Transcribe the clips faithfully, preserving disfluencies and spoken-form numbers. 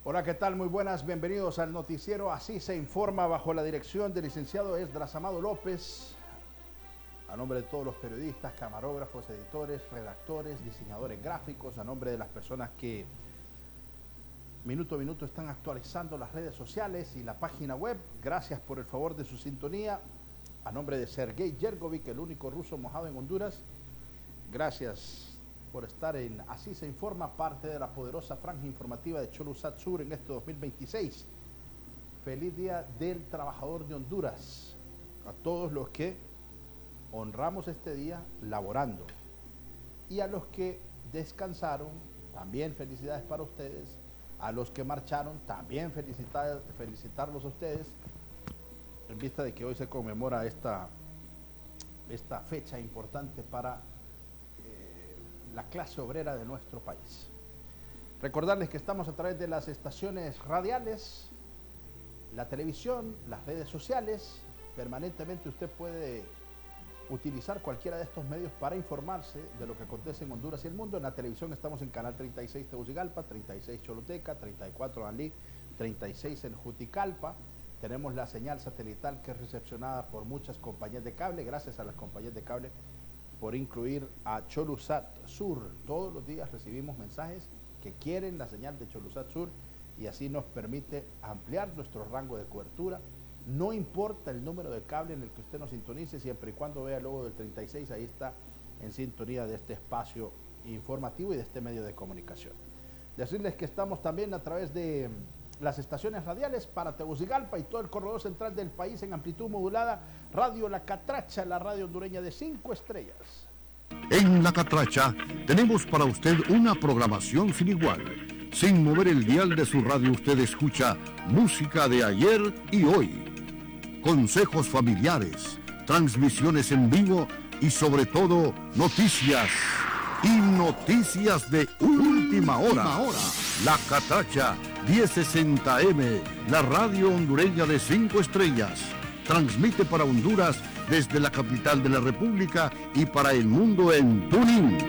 Hola, ¿qué tal? Muy buenas, bienvenidos al noticiero Así se informa, bajo la dirección del licenciado Esdras Amado López. A nombre de todos los periodistas, camarógrafos, editores, redactores, diseñadores gráficos, a nombre de las personas que minuto a minuto están actualizando las redes sociales y la página web, gracias por el favor de su sintonía. A nombre de Sergei Yergovic, el único ruso mojado en Honduras, gracias por estar en Así se informa, parte de la poderosa franja informativa de Cholusat Sur en este dos mil veintiséis. Feliz Día del Trabajador de Honduras a todos los que honramos este día laborando, y a los que descansaron, también felicidades para ustedes. A los que marcharon, también felicitar, felicitarlos a ustedes, en vista de que hoy se conmemora esta, esta fecha importante para la clase obrera de nuestro país. Recordarles que estamos a través de las estaciones radiales, la televisión, las redes sociales. Permanentemente usted puede utilizar cualquiera de estos medios para informarse de lo que acontece en Honduras y el mundo. En la televisión estamos en Canal treinta y seis Tegucigalpa, treinta y seis Choluteca, treinta y cuatro Anlí, treinta y seis en Juticalpa. Tenemos la señal satelital que es recepcionada por muchas compañías de cable. Gracias a las compañías de cable por incluir a Cholusat Sur. Todos los días recibimos mensajes que quieren la señal de Cholusat Sur y así nos permite ampliar nuestro rango de cobertura. No importa el número de cable en el que usted nos sintonice, siempre y cuando vea el logo del treinta y seis, ahí está en sintonía de este espacio informativo y de este medio de comunicación. Decirles que estamos también a través de las estaciones radiales para Tegucigalpa y todo el corredor central del país en amplitud modulada. Radio La Catracha, la radio hondureña de cinco estrellas. En La Catracha tenemos para usted una programación sin igual. Sin mover el dial de su radio, usted escucha música de ayer y hoy, consejos familiares, transmisiones en vivo y sobre todo noticias y noticias de última hora. La Catracha diez sesenta eme, la radio hondureña de cinco estrellas, transmite para Honduras desde la capital de la República y para el mundo en TuneIn.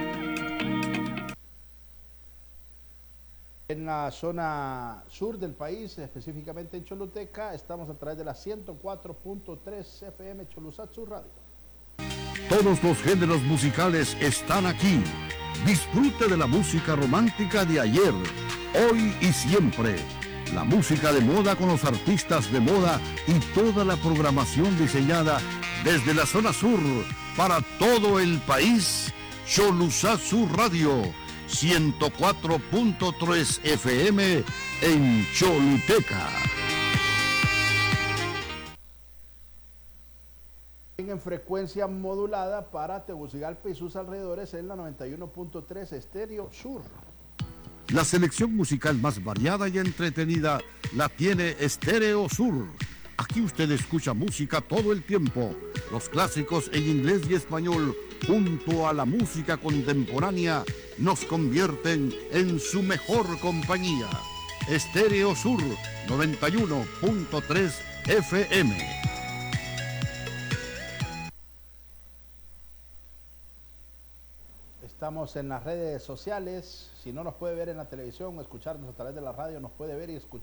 En la zona sur del país, específicamente en Choluteca, estamos a través de la ciento cuatro punto tres F M Cholusat Sur Radio. Todos los géneros musicales están aquí. Disfrute de la música romántica de ayer, hoy y siempre. La música de moda con los artistas de moda y toda la programación diseñada desde la zona sur para todo el país. Cholusat Sur Radio, ciento cuatro punto tres F M en Choluteca. En frecuencia modulada para Tegucigalpa y sus alrededores en la noventa y uno punto tres Estéreo Sur. La selección musical más variada y entretenida la tiene Estéreo Sur. Aquí usted escucha música todo el tiempo. Los clásicos en inglés y español, junto a la música contemporánea, nos convierten en su mejor compañía. Estéreo Sur noventa y uno punto tres F M. Estamos en las redes sociales. Si no nos puede ver en la televisión o escucharnos a través de la radio, nos puede ver y escuchar